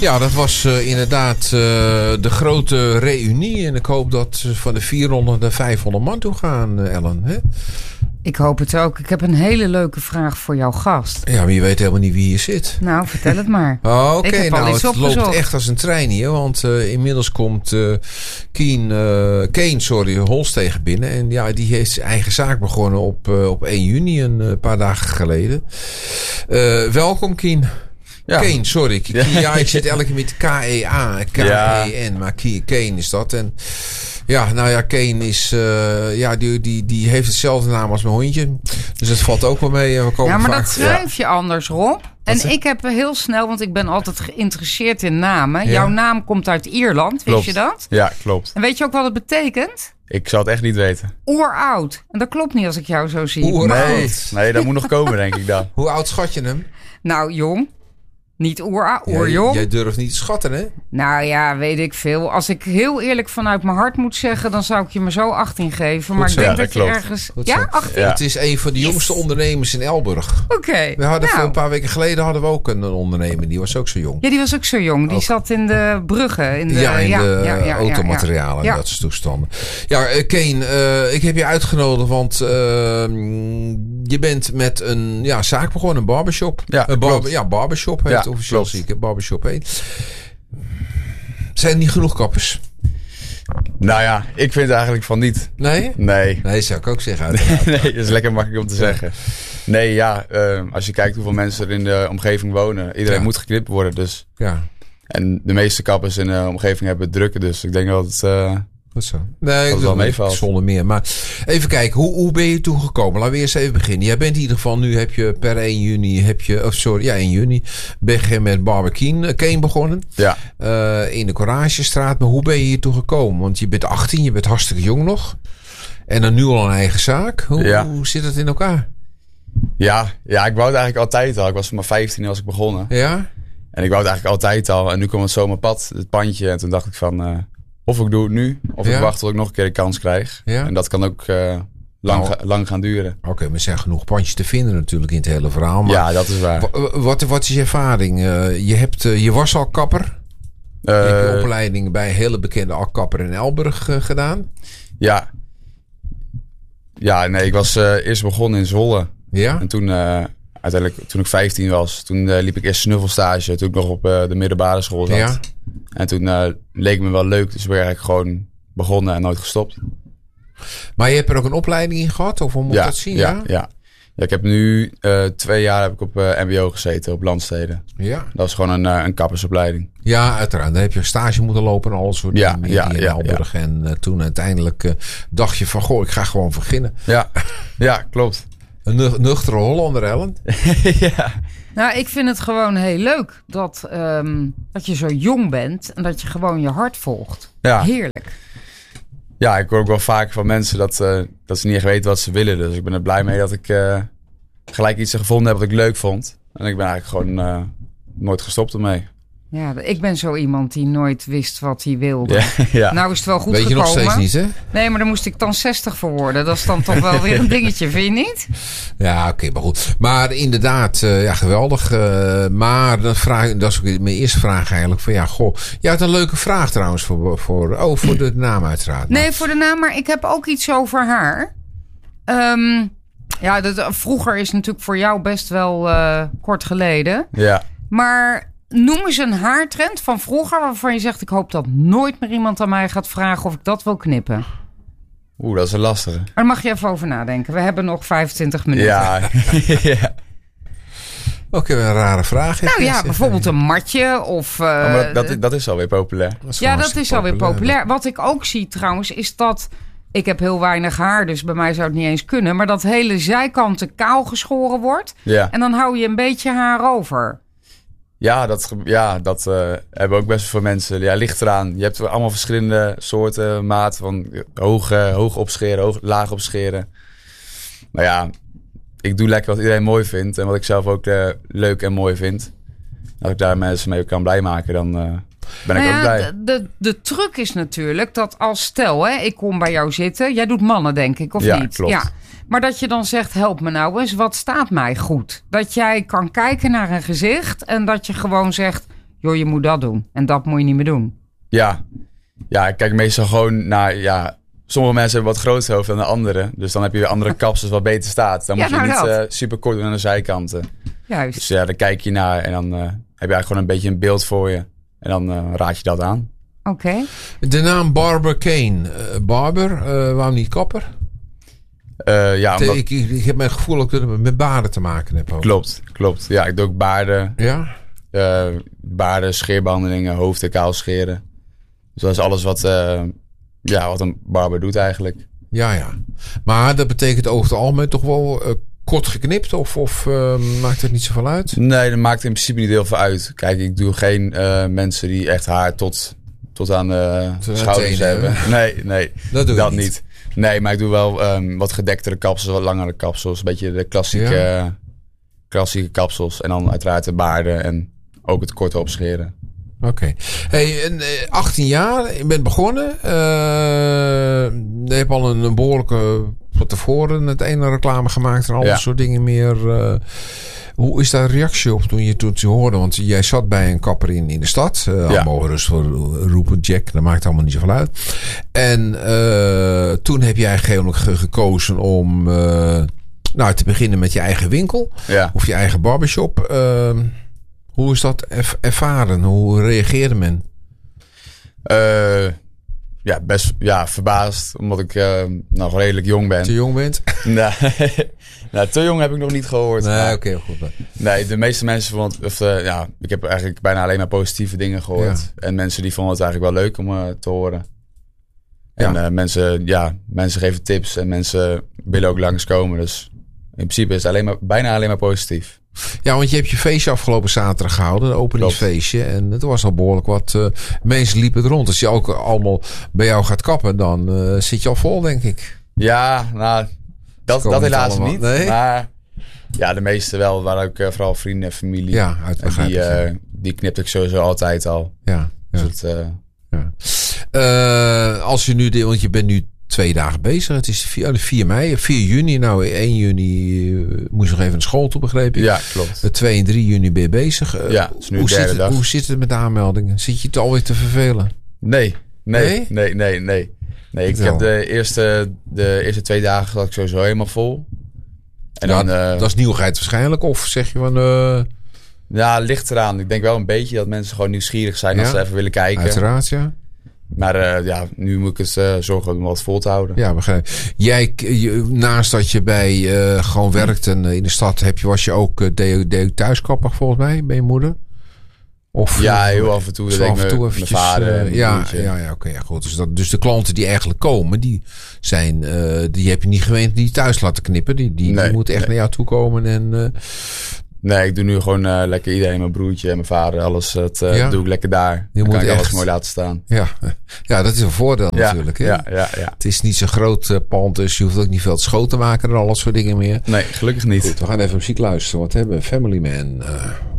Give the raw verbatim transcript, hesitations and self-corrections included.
Ja, dat was uh, inderdaad uh, de grote reunie. En ik hoop dat uh, van de vierhonderd naar vijfhonderd man toe gaan, uh, Ellen. Hè? Ik hoop het ook. Ik heb een hele leuke vraag voor jouw gast. Ja, maar je weet helemaal niet wie hier zit. Nou, vertel het maar. Oh, Oké, okay. nou, het opgezocht. loopt echt als een trein hier. Want uh, inmiddels komt uh, Keen, uh, Kane sorry, Holstegen binnen. En ja, die heeft zijn eigen zaak begonnen op, uh, op één juni, een uh, paar dagen geleden. Uh, welkom, Keen. Ja. Kane, sorry. Ja, ik zit elke keer met K E A, K E N, ja. Maar Kane is dat. En ja, nou ja, Kane is, uh, ja, die, die, die heeft hetzelfde naam als mijn hondje. Dus het valt ook wel mee. We komen ja, maar vaak... dat schrijf je ja. anders, Rob. En dat ik heb heel snel, want ik ben altijd geïnteresseerd in namen. Ja. Jouw naam komt uit Ierland, wist klopt. je dat? Ja, klopt. En weet je ook wat het betekent? Ik zou het echt niet weten. Oeroud. En dat klopt niet als ik jou zo zie. Oeroud. Nee, nee, dat moet nog komen, denk ik dan. Hoe oud schat je hem? Nou, jong. Niet oer, oerjong. Jij, jij durft niet te schatten, hè? Nou ja, weet ik veel. Als ik heel eerlijk vanuit mijn hart moet zeggen, dan zou ik je maar zo achttien geven. Goed maar zo. ik denk Ja, dat, dat je klopt. ergens... Goed ja, zo. achttien? Ja. Het is een van de jongste Yes. ondernemers in Elburg. Oké. Okay. We hadden nou. voor een paar weken geleden hadden we ook een, een ondernemer. Die was ook zo jong. Ja, die was ook zo jong. Die ook. zat in de bruggen. In de, ja, in ja, de ja, ja, automaterialen en ja. dat soort toestanden. Ja, uh, Kane, uh, ik heb je uitgenodigd, want uh, je bent met een ja, zaak begonnen, een barbershop. Ja, een barber, klopt. ja barbershop heet Ja, het officieel klopt. zie ik, barbershop heet. Zijn er niet genoeg kappers? Nou ja, ik vind eigenlijk van niet. Nee? Nee. Nee, zou ik ook zeggen uiteraard. Nee, dat is lekker makkelijk om te zeggen. Nee, ja, uh, als je kijkt hoeveel mensen er in de omgeving wonen. Iedereen Ja. moet geknipt worden, dus. Ja. En de meeste kappers in de omgeving hebben het drukken, dus ik denk dat het... Uh, Goed zo. Nee, dat ik wel meevalt. Zonder meer. Maar even kijken, hoe, hoe ben je toegekomen? Laten we eerst even beginnen. Jij bent in ieder geval, nu heb je per één juni, heb je, oh sorry, ja, één juni, ben je met Barbecue Kane begonnen. ja. Uh, in de Coragestraat. Maar hoe ben je hier toegekomen? Want je bent achttien, je bent hartstikke jong nog. En dan nu al een eigen zaak. Hoe, Ja. hoe zit het in elkaar? Ja, ja, ik wou het eigenlijk altijd al. Ik was maar vijftien als ik begonnen. Ja? En ik wou het eigenlijk altijd al. En nu kwam het zo op mijn pad, het pandje. En toen dacht ik van, uh, of ik doe het nu, of Ja. ik wacht tot ik nog een keer de kans krijg. Ja. En dat kan ook uh, lang, Nou. ga, lang gaan duren. Oké, okay, maar er zijn genoeg pandjes te vinden natuurlijk in het hele verhaal. Maar Ja, dat is waar. w- wat, wat is je ervaring? Uh, je, hebt, uh, je was al kapper. Uh, je hebt je opleiding bij een hele bekende al kapper in Elburg uh, gedaan. Ja. Ja, nee, ik was uh, eerst begonnen in Zwolle. Ja? En toen, uh, uiteindelijk, toen ik vijftien was, toen uh, liep ik eerst snuffelstage. Toen ik nog op uh, de middelbare school zat. Ja. En toen uh, leek me wel leuk, dus ben ik eigenlijk gewoon begonnen en nooit gestopt. Maar je hebt er ook een opleiding in gehad? Of hoe moet ja, dat zien? Ja, Ja, ja. ja, ik heb nu uh, twee jaar heb ik op uh, M B O gezeten, op Landsteden. ja. Dat was gewoon een, uh, een kappersopleiding. Ja, uiteraard. Dan heb je stage moeten lopen en al soort Ja, dingen ja, in ja, Elburg. ja. En uh, toen uiteindelijk uh, dacht je van, goh, ik ga gewoon beginnen. Ja, ja, klopt. Een nuch- nuchtere Hollander, Ellen. ja. Nou, ik vind het gewoon heel leuk dat, um, dat je zo jong bent en dat je gewoon je hart volgt. Ja. Heerlijk. Ja, ik hoor ook wel vaak van mensen dat, uh, dat ze niet echt weten wat ze willen. Dus ik ben er blij mee dat ik uh, gelijk iets gevonden heb wat ik leuk vond. En ik ben eigenlijk gewoon uh, nooit gestopt ermee. Ja, ik ben zo iemand die nooit wist wat hij wilde. Ja, ja. Nou is het wel goed Weet je gekomen. nog steeds niet, hè? Nee, maar dan moest ik dan zestig voor worden. Dat is dan toch wel weer een dingetje, vind je niet? Ja, oké, okay, maar goed. Maar inderdaad, uh, ja, geweldig. Uh, maar dan vraag, dat is ook mijn eerste vraag eigenlijk. Van ja, goh. Je had een leuke vraag trouwens voor, voor, oh, voor de naam uiteraard. Nee, nou. voor de naam, maar ik heb ook iets over haar. Um, ja, dat, vroeger is natuurlijk voor jou best wel uh, kort geleden. Ja. Maar noem eens een haartrend van vroeger waarvan je zegt, ik hoop dat nooit meer iemand aan mij gaat vragen of ik dat wil knippen. Oeh, dat is een lastige. Maar daar mag je even over nadenken. We hebben nog vijfentwintig minuten. Ja, ja. Ook een rare vraag. Nou ja, bijvoorbeeld een matje of... Uh, oh, maar dat, dat is alweer populair. Dat ja, dat is alweer populair. populair. Wat ik ook zie trouwens is dat... Ik heb heel weinig haar, dus bij mij zou het niet eens kunnen. Maar dat hele zijkanten kaal geschoren wordt. Ja. En dan hou je een beetje haar over. Ja, dat, ja, dat uh, hebben ook best wel veel mensen. Ja, ligt eraan. Je hebt allemaal verschillende soorten, maat van hoog, uh, hoog opscheren, hoog, laag opscheren. Maar ja, ik doe lekker wat iedereen mooi vindt. En wat ik zelf ook uh, leuk en mooi vind. Als ik daar mensen mee kan blij maken, dan uh, ben ik nou ook ja, blij. De, de, de truc is natuurlijk dat als stel, hè, ik kom bij jou zitten. Jij doet mannen, denk ik, of ja, niet? Klopt. Ja, maar dat je dan zegt, help me nou eens, wat staat mij goed? Dat jij kan kijken naar een gezicht en dat je gewoon zegt... joh, je moet dat doen. En dat moet je niet meer doen. Ja, ja ik kijk meestal gewoon naar... Ja, sommige mensen hebben wat groter hoofd dan de anderen. Dus dan heb je weer andere kapsels wat beter staat. Dan Ja, moet je nou niet dat. uh, super kort doen aan de zijkanten. Juist. Dus ja, daar kijk je naar en dan uh, heb je eigenlijk gewoon een beetje een beeld voor je. En dan uh, raad je dat aan. Oké. Okay. De naam Barber Kane. Uh, Barber, uh, waarom niet kapper? Uh, ja, omdat... ik, ik, ik heb mijn gevoel dat het met baarden te maken heeft. Ook. Klopt, klopt. Ja, ik doe ook baarden. Ja? Uh, baarden, scheerbehandelingen, hoofd en kaal scheren. Dus dat is alles wat, uh, ja, wat een barber doet eigenlijk. Ja, ja. Maar dat betekent over het algemeen toch wel uh, kort geknipt? Of, of uh, maakt het niet zoveel uit? Nee, dat maakt in principe niet heel veel uit. Kijk, ik doe geen uh, mensen die echt haar tot, tot aan de tot schouders hebben. hebben. Nee, nee. Dat doe dat niet. niet. Nee, maar ik doe wel um, wat gedektere kapsels, wat langere kapsels. Een beetje de klassieke, ja. klassieke kapsels. En dan uiteraard de baarden en ook het korte opscheren. Oké. Okay. Hey, en, achttien jaar, je bent begonnen. Uh, je hebt al een, een behoorlijke van tevoren het ene reclame gemaakt en al ja. dat soort dingen meer. Uh, hoe is daar reactie op toen je, toen je hoorde? Want jij zat bij een kapper in, in de stad. Uh, ja. Allemaal rustig roepen, Jack, dat maakt allemaal niet zoveel uit. En uh, toen heb jij eigenlijk gekozen om uh, nou, te beginnen met je eigen winkel. Ja. Of je eigen barbershop. Uh, Hoe is dat ervaren? Hoe reageerde men? Uh, ja, best ja, verbaasd. Omdat ik uh, nog redelijk jong ben. Te jong bent? nou, nou, te jong heb ik nog niet gehoord. Nee, oké, okay, goed. Nee, de meeste mensen vonden... Of, uh, ja, ik heb eigenlijk bijna alleen maar positieve dingen gehoord. Ja. En mensen die vonden het eigenlijk wel leuk om uh, te horen. En ja. Uh, mensen, ja, mensen geven tips en mensen willen ook langskomen. Dus in principe is het alleen maar, bijna alleen maar positief. Ja, want je hebt je feestje afgelopen zaterdag gehouden, een openingsfeestje. En het was al behoorlijk wat uh, mensen liepen er rond. Als je ook allemaal bij jou gaat kappen, dan uh, zit je al vol, denk ik. Ja, nou, dat, dat helaas niet. Nee? Maar ja, de meeste wel. Waren ook uh, vooral vrienden en familie. Ja, uit en die, uh, die knipte ik sowieso altijd al. Ja. Dus ja. het, uh, ja. Uh, als je nu, want je bent nu twee dagen bezig. Het is vier mei, vier juni. Nou, één juni uh, moest je nog even naar school toe, begreep ik. Ja, klopt. Uh, twee en drie juni ben je bezig. Uh, ja, het is nu hoe de derde zit dag. Het, hoe zit het met de aanmeldingen? Zit je het alweer te vervelen? Nee, nee, nee, nee, nee. nee. nee ik heb de eerste, de eerste twee dagen had ik sowieso helemaal vol. En ja, dan, uh, dat is nieuwigheid waarschijnlijk. Of zeg je van... Uh... Ja, ligt eraan. Ik denk wel een beetje dat mensen gewoon nieuwsgierig zijn ja, als ze even willen kijken. Uiteraard, ja. Maar uh, ja, nu moet ik het uh, zorgen om wat vol te houden. Ja, begrijp. Jij, je, naast dat je bij uh, gewoon werkte in de stad, heb je, was je ook uh, deed, deed thuiskapper volgens mij bij je moeder? Of, ja, heel af en toe. Zo af en toe eventjes, mijn vader en uh, ja, ja, ja, oké, okay, ja, goed. Dus, dat, dus de klanten die eigenlijk komen, die zijn, uh, die heb je niet gewend die thuis laten knippen. Die, die, nee, die moeten echt nee. naar jou toe komen en... Uh, Nee, ik doe nu gewoon uh, lekker iedereen, mijn broertje en mijn vader, alles dat, uh, ja. doe ik lekker daar. Dan kan ik echt... alles mooi laten staan. Ja, ja, dat is een voordeel ja, natuurlijk. Hè? Ja, ja, ja. Het is niet zo'n groot uh, pand, dus je hoeft ook niet veel te schoon te maken en al dat soort dingen meer. Nee, gelukkig niet. Goed, we gaan even muziek luisteren. Wat hebben we? Family Man. Uh...